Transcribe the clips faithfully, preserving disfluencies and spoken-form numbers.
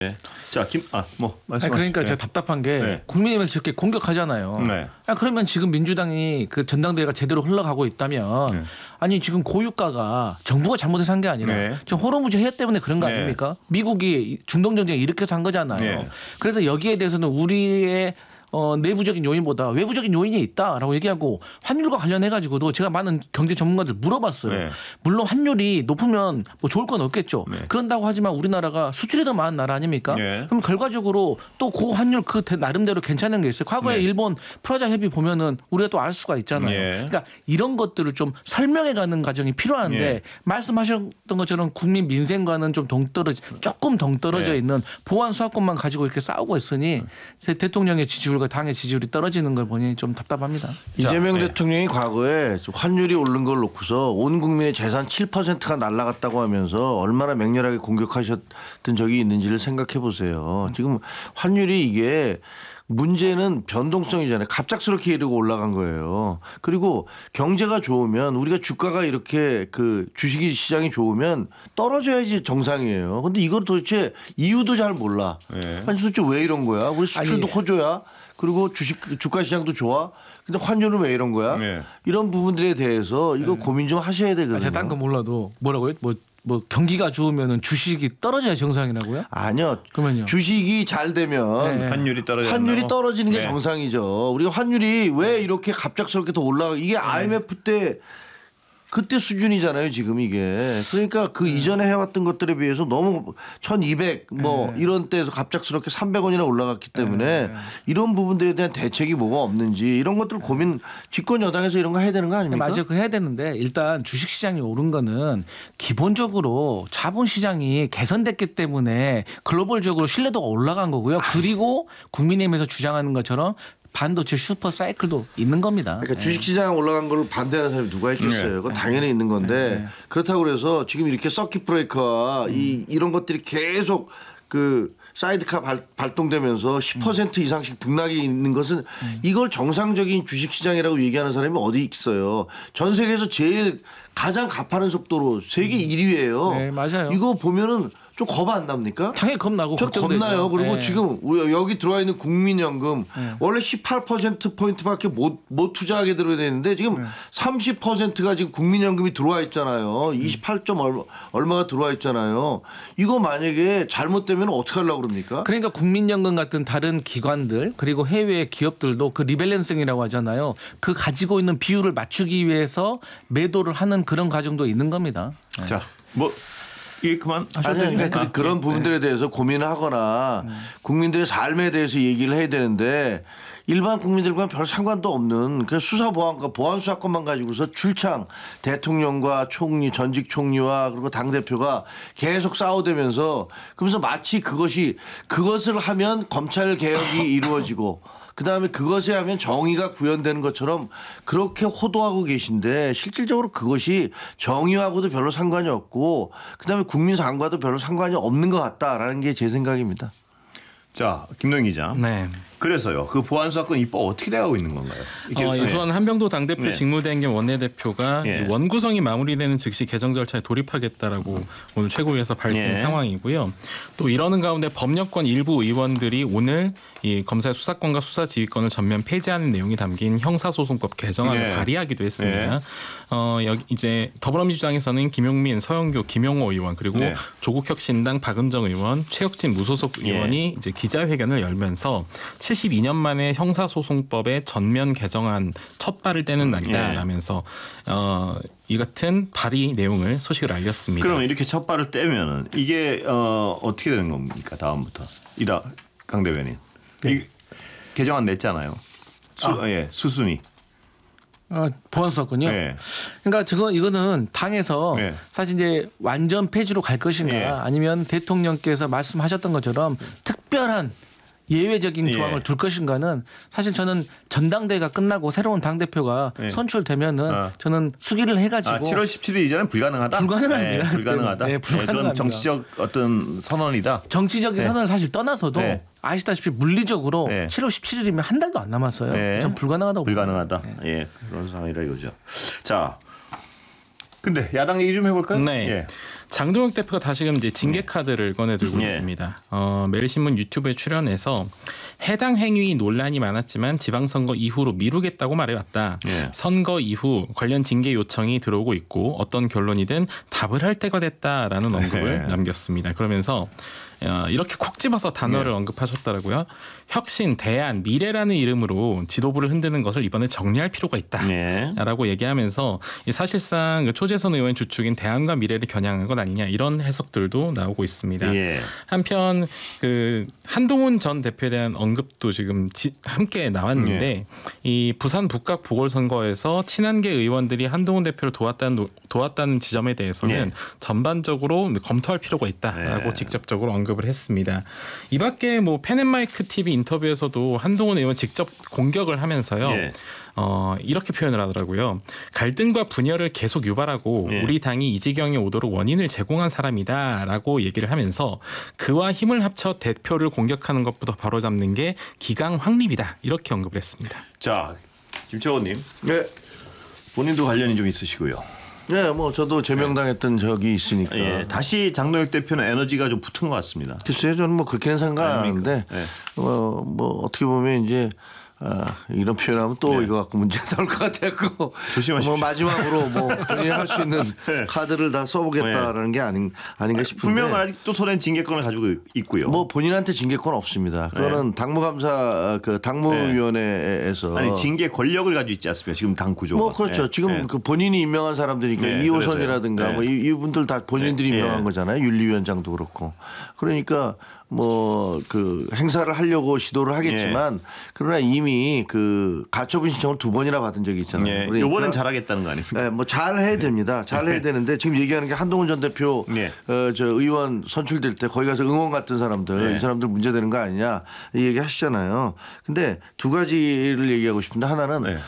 네. 자, 김, 아, 뭐 말씀하시죠. 그러니까 네. 제가 답답한 게 네. 국민의힘에서 저렇게 공격하잖아요. 네. 아, 그러면 지금 민주당이 그 전당대회가 제대로 흘러가고 있다면 네. 아니 지금 고유가가 정부가 잘못해서 한 게 아니라 네. 지금 호르무즈 해협 때문에 그런 거 네. 아닙니까? 미국이 중동 정쟁 일으켜서 한 거잖아요. 네. 그래서 여기에 대해서는 우리의 어, 내부적인 요인보다 외부적인 요인이 있다라고 얘기하고 환율과 관련해 가지고도 제가 많은 경제 전문가들 물어봤어요. 네. 물론 환율이 높으면 뭐 좋을 건 없겠죠. 네. 그런다고 하지만 우리나라가 수출이 더 많은 나라 아닙니까? 네. 그럼 결과적으로 또 그 환율 그 나름대로 괜찮은 게 있어요. 과거에 네. 일본 프라자 협의 보면은 우리가 또 알 수가 있잖아요. 네. 그러니까 이런 것들을 좀 설명해 가는 과정이 필요한데 네. 말씀하셨던 것처럼 국민 민생과는 좀 동떨어져 조금 동떨어져 네. 있는 보안 수사권만 가지고 이렇게 싸우고 있으니 네. 대통령의 지지율 당의 지지율이 떨어지는 걸 보니 좀 답답합니다. 이재명 네. 대통령이 과거에 환율이 오른 걸 놓고서 온 국민의 재산 칠 퍼센트가 날아갔다고 하면서 얼마나 맹렬하게 공격하셨던 적이 있는지를 생각해 보세요. 지금 환율이 이게 문제는 변동성이잖아요. 갑작스럽게 이러고 올라간 거예요. 그리고 경제가 좋으면 우리가 주가가 이렇게 그 주식 시장이 좋으면 떨어져야지 정상이에요. 근데 이걸 도대체 이유도 잘 몰라. 네. 아니 도대체 왜 이런 거야? 우리 수출도 아니. 호조야. 그리고 주식 주가 시장도 좋아. 근데 환율은 왜 이런 거야? 네. 이런 부분들에 대해서 이거 네. 고민 좀 하셔야 되거든요. 아, 제가 딴 거 몰라도 뭐라고요? 뭐, 뭐 경기가 좋으면은 주식이 떨어져야 정상이라고요? 아니요. 그러면요. 주식이 잘 되면 네. 환율이 떨어져 환율이 떨어지는 게 네. 정상이죠. 우리가 환율이 왜 이렇게 갑작스럽게 더 올라가? 이게 네. 아이엠에프 때 그때 수준이잖아요, 지금 이게. 그러니까 그 네. 이전에 해왔던 것들에 비해서 너무 천이백 뭐 네. 이런 때에서 갑작스럽게 삼백 원이나 올라갔기 때문에 네. 이런 부분들에 대한 대책이 뭐가 없는지 이런 것들 고민 집권 여당에서 이런 거 해야 되는 거 아닙니까? 맞아요. 그거 해야 되는데 일단 주식시장이 오른 거는 기본적으로 자본시장이 개선됐기 때문에 글로벌적으로 신뢰도가 올라간 거고요. 그리고 국민의힘에서 주장하는 것처럼 반도체 슈퍼 사이클도 있는 겁니다. 그러니까 네. 주식시장 올라간 걸 반대하는 사람이 누가 있겠어요. 네. 그건 당연히 있는 건데 네. 그렇다고 그래서 지금 이렇게 서킷 브레이커와 음. 이, 이런 것들이 계속 그 사이드카 발, 발동되면서 십 퍼센트 음. 이상씩 등락이 있는 것은 음. 이걸 정상적인 주식시장이라고 얘기하는 사람이 어디 있어요. 전 세계에서 제일 가장 가파른 속도로 세계 일 위예요. 네, 맞아요. 이거 보면은 좀 겁 안 납니까? 당연히 겁나고 저 겁나요. 그리고 네. 지금 여기 들어와 있는 국민연금 네. 원래 십팔 퍼센트 포인트밖에 못, 못 투자하게 들어야 되는데 지금 네. 삼십 퍼센트가 지금 국민연금이 들어와 있잖아요. 이십팔 점 얼마, 얼마가 들어와 있잖아요. 이거 만약에 잘못되면 어떻게 하려고 그럽니까? 그러니까 국민연금 같은 다른 기관들 그리고 해외 기업들도 그 리밸런싱이라고 하잖아요. 그 가지고 있는 비율을 맞추기 위해서 매도를 하는 그런 과정도 있는 겁니다. 네. 자, 뭐 예, 그만 하셔도 됩니다. 그러니까 아, 그런 네. 부분들에 대해서 고민을 하거나 네. 국민들의 삶에 대해서 얘기를 해야 되는데 일반 국민들과는 별 상관도 없는 그 수사보안과 보안수사권만 가지고서 출창 대통령과 총리 전직 총리와 그리고 당대표가 계속 싸우대면서 그러면서 마치 그것이 그것을 하면 검찰 개혁이 이루어지고 그다음에 그것에 하면 정의가 구현되는 것처럼 그렇게 호도하고 계신데 실질적으로 그것이 정의하고도 별로 상관이 없고 그다음에 국민 삶과도 별로 상관이 없는 것 같다라는 게 제 생각입니다. 자, 김동인 기자. 네. 그래서요. 그 보안수사권 입법 어떻게 돼가고 있는 건가요? 어, 우선 한병도 당대표 네. 직무대행겸 원내대표가 네. 원구성이 마무리되는 즉시 개정 절차에 돌입하겠다라고 음. 오늘 최고위에서 밝힌 네. 상황이고요. 또 이러는 가운데 법력권 일부 의원들이 오늘 이 검사의 수사권과 수사지휘권을 전면 폐지하는 내용이 담긴 형사소송법 개정안을 네. 발의하기도 했습니다. 네. 어, 여기 이제 더불어민주당에서는 김용민, 서영교, 김용호 의원 그리고 네. 조국혁신당 박은정 의원, 최혁진 무소속 의원이 네. 이제 기자회견을 열면서 칠십이 년 만에 형사소송법의 전면 개정안 첫 발을 떼는 날이다라면서 어, 이 같은 발의 내용을 소식을 알렸습니다. 그럼 이렇게 첫 발을 떼면은 이게 어, 어떻게 되는 겁니까? 다음부터 이다 강 대변인 네. 이 개정안 냈잖아요. 수, 아. 예, 수순이. 아, 보안수사권요. 네. 그러니까 저거 이거는 당에서 네. 사실 이제 완전 폐지로 갈 것인가 네. 아니면 대통령께서 말씀하셨던 것처럼 특별한 예외적인 조항을 예. 둘 것인가는 사실 저는 전당대회가 끝나고 새로운 당대표가 예. 선출되면은 어. 저는 수기를 해가지고. 아, 칠월 십칠일 이전엔 불가능하다? 불가능합니다. 네, 불가능하다. 네, 불가능합니다. 그건 정치적 어떤 선언이다. 정치적인 네. 선언을 사실 떠나서도 네. 아시다시피 물리적으로 네. 칠월 십칠일이면 한 달도 안 남았어요. 네. 전 불가능하다고 불가능하다. 네. 예, 그런 상황이라 이거죠. 자. 근데 야당 얘기 좀 해볼까요? 네. 예. 장동혁 대표가 다시금 이제 징계 카드를 꺼내들고 네. 있습니다. 어, 매일신문 유튜브에 출연해서 해당 행위 논란이 많았지만 지방선거 이후로 미루겠다고 말해왔다. 네. 선거 이후 관련 징계 요청이 들어오고 있고 어떤 결론이든 답을 할 때가 됐다라는 언급을 네. 남겼습니다. 그러면서 어, 이렇게 콕 집어서 단어를 네. 언급하셨더라고요. 혁신, 대안, 미래라는 이름으로 지도부를 흔드는 것을 이번에 정리할 필요가 있다라고 네. 얘기하면서 사실상 그 초재선 의원 주축인 대안과 미래를 겨냥한 것 아니냐 이런 해석들도 나오고 있습니다. 네. 한편 그 한동훈 전 대표에 대한 언급도 지금 지, 함께 나왔는데 네. 이 부산 북각 보궐선거에서 친한계 의원들이 한동훈 대표를 도왔다는 도왔다는 지점에 대해서는 네. 전반적으로 검토할 필요가 있다라고 네. 직접적으로 언급을 했습니다. 이 밖에 뭐 펜앤마이크 티비 인터뷰에서도 한동훈 의원 직접 공격을 하면서요. 예. 어, 이렇게 표현을 하더라고요. 갈등과 분열을 계속 유발하고 예. 우리 당이 이 지경에 오도록 원인을 제공한 사람이다라고 얘기를 하면서 그와 힘을 합쳐 대표를 공격하는 것부터 바로잡는 게 기강 확립이다. 이렇게 언급을 했습니다. 자, 김채원님. 네. 본인도 관련이 좀 있으시고요. 네, 뭐 저도 제명당했던 네. 적이 있으니까. 예, 다시 장동혁 대표는 에너지가 좀 붙은 것 같습니다. 글쎄요, 저는 뭐 그렇게는 생각하는데, 네. 어, 뭐 어떻게 보면 이제 아, 이런 표현하면 또 네. 이거 갖고 문제가 나올 것 같았고, 조심하십시오. 뭐 마지막으로 뭐 본인이 할 수 있는 네. 카드를 다 써보겠다라는 네. 게 아닌 아닌가 싶은데. 분명은 아직도 소련 징계권을 가지고 있고요. 뭐 본인한테 징계권 없습니다. 그거는 네. 당무감사 그 당무위원회에서 네. 아니 징계 권력을 가지고 있지 않습니까? 지금 당 구조가. 뭐 그렇죠. 네. 지금 네. 그 본인이 임명한 사람들이니까 네. 이호선이라든가 네. 뭐 이분들 다 본인들이 네. 임명한 네. 거잖아요. 윤리위원장도 그렇고. 그러니까 뭐 그 행사를 하려고 시도를 하겠지만 네. 그러나 이미 그 가처분 신청을 두 번이나 받은 적이 있잖아요. 네. 그러니까 이번엔 잘하겠다는 거 아닙니까? 네, 뭐 잘해야 됩니다. 잘해야 되는데 지금 얘기하는 게 한동훈 전 대표 네. 어, 저 의원 선출될 때 거기 가서 응원 같은 사람들 네. 이 사람들 문제되는 거 아니냐 이 얘기 하시잖아요. 근데 두 가지를 얘기하고 싶은데 하나는 네.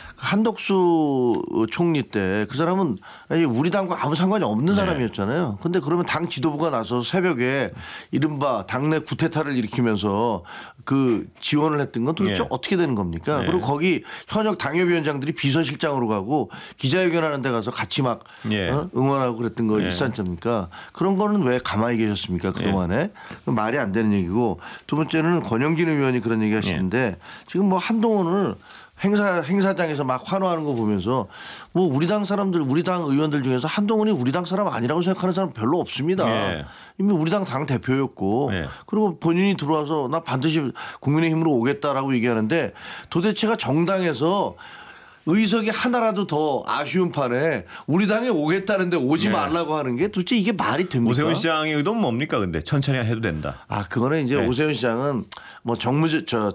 한덕수 총리 때 그 사람은 아니 우리 당과 아무 상관이 없는 네. 사람이었잖아요. 근데 그러면 당 지도부가 나서 새벽에 이른바 당내 구테타를 일으키면서 그 지원을 했던 건 도대체 네. 어떻게 되는 겁니까? 네. 그리고 거기 현역 당협위원장들이 비서실장으로 가고 기자회견하는 데 가서 같이 막 네. 어? 응원하고 그랬던 거 네. 있지 않습니까? 그런 거는 왜 가만히 계셨습니까? 그동안에. 네. 말이 안 되는 얘기고 두 번째는 권영진 의원이 그런 얘기 하시는데 네. 지금 뭐 한동훈을 행사, 행사장에서 막 환호하는 거 보면서 뭐 우리 당 사람들, 우리 당 의원들 중에서 한동훈이 우리 당 사람 아니라고 생각하는 사람 별로 없습니다. 네. 이미 우리 당 당 대표였고 네. 그리고 본인이 들어와서 나 반드시 국민의힘으로 오겠다라고 얘기하는데 도대체가 정당에서 의석이 하나라도 더 아쉬운 판에 우리 당에 오겠다는데 오지 네. 말라고 하는 게 도대체 이게 말이 됩니까? 오세훈 시장의 의도는 뭡니까 근데 천천히 해도 된다. 아 그거는 이제 네. 오세훈 시장은 뭐 정무 저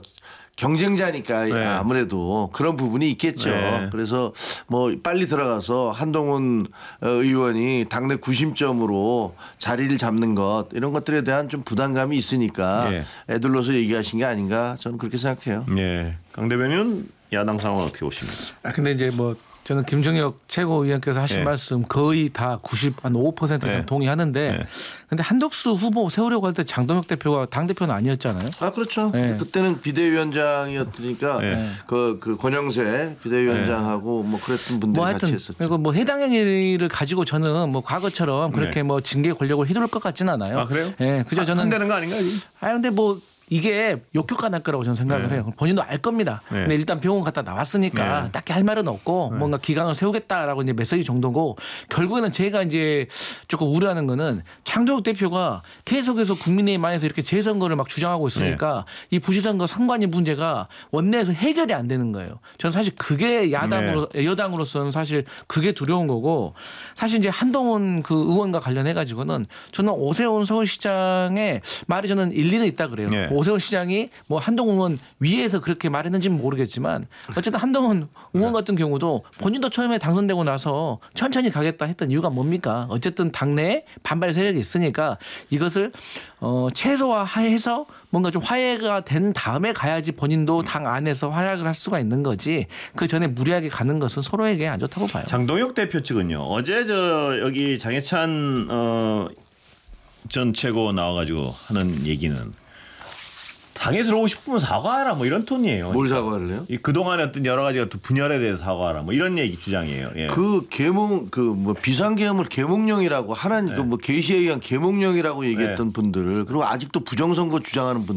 경쟁자니까 네. 아무래도 그런 부분이 있겠죠. 네. 그래서 뭐 빨리 들어가서 한동훈 의원이 당내 구심점으로 자리를 잡는 것 이런 것들에 대한 좀 부담감이 있으니까 네. 애들로서 얘기하신 게 아닌가 저는 그렇게 생각해요. 네. 강 대변인은 야당 상황 어떻게 보십니까? 아 근데 이제 뭐 저는 김정혁 최고위원께서 하신 네. 말씀 거의 다 구십 한 오 퍼센트 이상 네. 동의하는데 네. 근데 한덕수 후보 세우려고 할 때 장동혁 대표가 당 대표는 아니었잖아요. 아 그렇죠. 네. 그때는 비대위원장이었으니까 네. 그, 그 권영세 비대위원장하고 네. 뭐 그랬던 분들이 뭐 하여튼 같이 했었죠. 그리고 뭐 해당 행위를 가지고 저는 뭐 과거처럼 그렇게 네. 뭐 징계 권력을 휘두를 것 같지는 않아요. 아 그래요? 네, 그저 저는 한다는 거 아닌가요? 아 근데 뭐. 이게 역효과 날 거라고 저는 생각을 네. 해요. 본인도 알 겁니다. 네. 근데 일단 병원 갔다 나왔으니까 네. 딱히 할 말은 없고 네. 뭔가 기강을 세우겠다라고 이제 메시지 정도고 결국에는 제가 이제 조금 우려하는 거는 장동혁 대표가 계속해서 국민의힘 안에서 이렇게 재선거를 막 주장하고 있으니까 네. 이 부지선거 상관이 문제가 원내에서 해결이 안 되는 거예요. 저는 사실 그게 야당으로 네. 여당으로서는 사실 그게 두려운 거고 사실 이제 한동훈 그 의원과 관련해 가지고는 저는 오세훈 서울시장의 말이 저는 일리는 있다 그래요. 네. 오세훈 시장이 뭐 한동훈 의원 위에서 그렇게 말했는지는 모르겠지만 어쨌든 한동훈 의원 같은 경우도 본인도 처음에 당선되고 나서 천천히 가겠다 했던 이유가 뭡니까? 어쨌든 당내에 반발 세력이 있으니까 이것을 어 최소화해서 뭔가 좀 화해가 된 다음에 가야지 본인도 당 안에서 활약을 할 수가 있는 거지 그 전에 무리하게 가는 것은 서로에게 안 좋다고 봐요. 장동혁 대표 측은요. 어제 저 여기 장해찬 어, 전 최고 나와가지고 하는 얘기는 당에 들어오고 싶으면 사과하라 뭐 이런 톤이에요. 뭘 사과를 해요? 이 그동안의 어떤 여러 가지 분열에 대해서 사과하라 뭐 이런 얘기 주장이에요. 예. 그 계몽 그 뭐 비상계엄을 계몽령이라고 하나님 네. 그 뭐 계시에 의한 계몽령이라고 얘기했던 네. 분들 그리고 아직도 부정선거 주장하는 분들